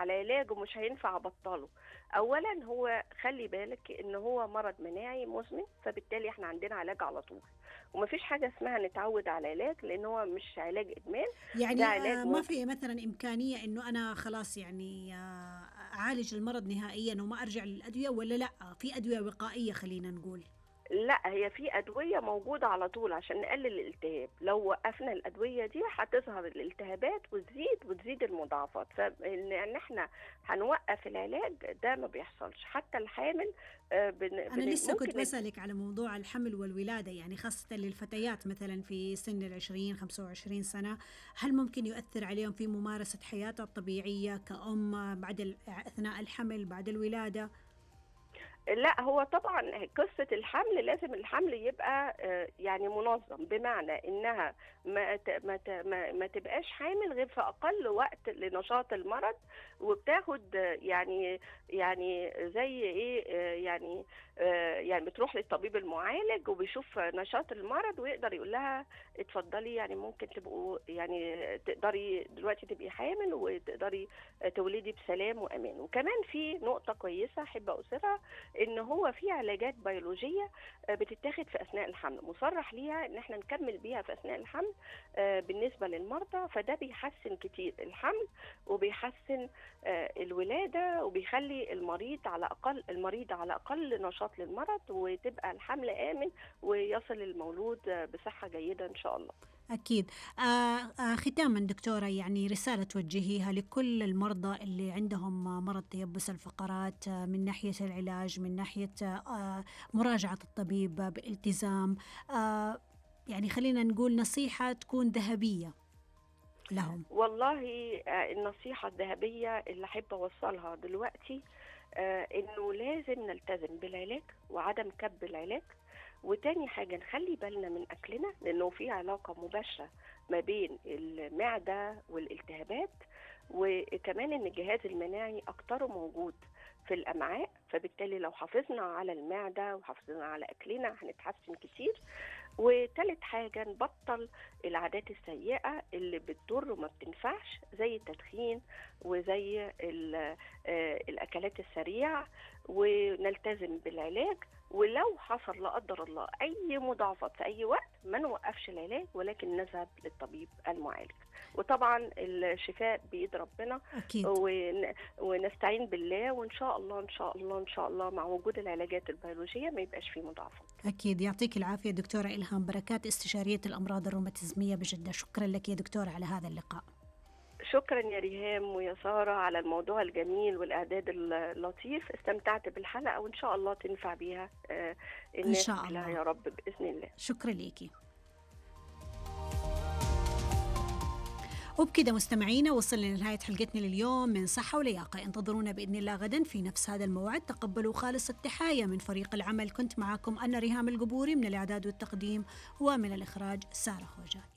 على علاج ومش هينفع ابطله. اولا هو خلي بالك ان هو مرض مناعي مزمن، فبالتالي احنا عندنا علاج على طول، ومفيش حاجه اسمها نتعود على علاج، لان هو مش علاج ادمان. ده يعني علاج ما في مثلا إمكانية إنه أنا خلاص يعني أعالج المرض نهائيا وما أرجع للأدوية، ولا لأ في أدوية وقائية خلينا نقول؟ لا، هي في أدوية موجودة على طول عشان نقلل الالتهاب. لو وقفنا الأدوية دي هتظهر الالتهابات وتزيد المضاعفات، فإن احنا هنوقف العلاج ده ما بيحصلش. حتى الحامل أنا لسه كنت ممكن. بسألك على موضوع الحمل والولادة، يعني خاصة للفتيات مثلا في سن 20 25 سنة، هل ممكن يؤثر عليهم في ممارسة حياتها الطبيعية كأم بعد أثناء الحمل بعد الولادة؟ لا، هو طبعا قصة الحمل لازم الحمل يبقى يعني منظم، بمعنى انها ما تبقاش حامل غير في اقل وقت لنشاط المرض، وبتاخد يعني زي ايه يعني بتروح للطبيب المعالج وبيشوف نشاط المرض ويقدر يقول لها اتفضلي، يعني ممكن تبقوا يعني تقدري دلوقتي تبقي حامل وتقدري تولدي بسلام وامان. وكمان في نقطة كويسة احب اوصفها، ان هو في علاجات بيولوجيه بتتاخد في اثناء الحمل، مصرح ليها ان احنا نكمل بيها في اثناء الحمل بالنسبه للمرضى، فده بيحسن كتير الحمل وبيحسن الولاده، وبيخلي المريض على اقل نشاط للمرض، وتبقى الحمل امن ويصل المولود بصحه جيده ان شاء الله. أكيد. ختاما دكتورة، يعني رسالة توجهيها لكل المرضى اللي عندهم مرض تيبس الفقرات، من ناحية العلاج، من ناحية مراجعة الطبيب بالتزام، يعني خلينا نقول نصيحة تكون ذهبية لهم. والله النصيحه الذهبيه اللي احب اوصلها دلوقتي انه لازم نلتزم بالعلاج وعدم كب العلاج. وتاني حاجة نخلي بالنا من أكلنا، لأنه في علاقة مباشرة ما بين المعدة والالتهابات، وكمان إن الجهاز المناعي أكتره موجود في الأمعاء، فبالتالي لو حافظنا على المعدة وحافظنا على أكلنا هنتحسن كتير. وتالت حاجة نبطل العادات السيئة اللي بتضر وما بتنفعش، زي التدخين وزي الأكلات السريعة، ونلتزم بالعلاج. ولو حصل لا قدر الله أي مضاعفات في أي وقت ما نوقفش العلاج، ولكن نذهب للطبيب المعالج. وطبعا الشفاء بيد ربنا، أكيد. ونستعين بالله، وإن شاء الله إن شاء الله إن شاء الله مع وجود العلاجات البيولوجية ما يبقاش فيه مضاعفات. أكيد. يعطيك العافية دكتورة إلهام بركات، استشارية الأمراض الروماتيزمية بجدة. شكرا لك يا دكتورة على هذا اللقاء. شكرا يا ريهام ويا سارة على الموضوع الجميل والإعداد اللطيف. استمتعت بالحلقة وإن شاء الله تنفع بيها إن الناس شاء كلها الله. يا رب بإذن الله. شكرا ليكي. وبكده مستمعينا وصلنا لنهاية حلقتنا لليوم من صحة ولياقة. انتظرونا بإذن الله غدا في نفس هذا الموعد. تقبلوا خالص التحايا من فريق العمل. كنت معكم أنا ريهام القبوري، من الإعداد والتقديم ومن الإخراج سارة خوجات.